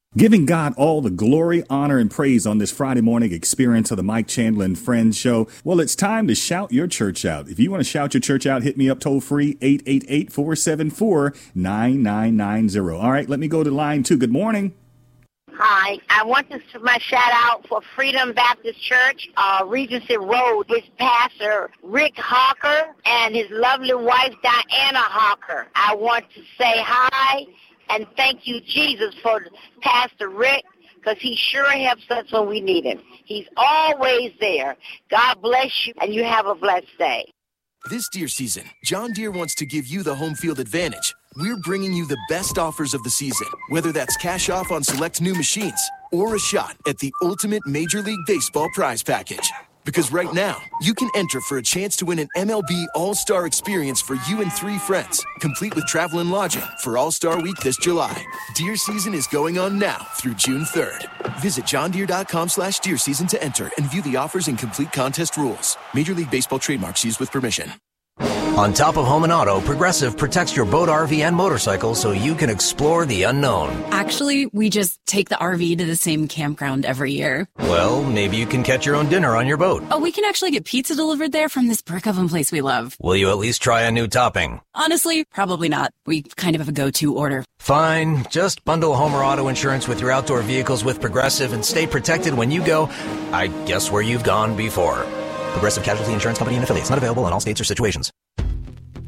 Giving God all the glory, honor, and praise on this Friday morning experience of the Mike Chandler and Friends show. Well, it's time to shout your church out. If you want to shout your church out, hit me up toll free, 888-474-9990. All right, let me go to line 2. Good morning. Hi, I want to my shout out for Freedom Baptist Church, Regency Road, his pastor, Rick Hawker, and his lovely wife, Diana Hawker. I want to say hi and thank you, Jesus, for Pastor Rick, because he sure helps us when we need him. He's always there. God bless you, and you have a blessed day. This Deere season, John Deere wants to give you the home field advantage. We're bringing you the best offers of the season, whether that's cash off on select new machines or a shot at the ultimate Major League Baseball prize package. Because right now, you can enter for a chance to win an MLB All-Star experience for you and 3 friends, complete with travel and lodging for All-Star Week this July. Deer season is going on now through June 3rd. Visit johndeere.com/deer season to enter and view the offers and complete contest rules. Major League Baseball trademarks used with permission. On top of home and auto, Progressive protects your boat, RV, and motorcycle so you can explore the unknown. Actually, we just take the RV to the same campground every year. Well, maybe you can catch your own dinner on your boat. Oh, we can actually get pizza delivered there from this brick oven place we love. Will you at least try a new topping? Honestly, probably not. We kind of have a go-to order. Fine. Just bundle home or auto insurance with your outdoor vehicles with Progressive and stay protected when you go, I guess, where you've gone before. Progressive Casualty Insurance Company and affiliates. Not available in all states or situations.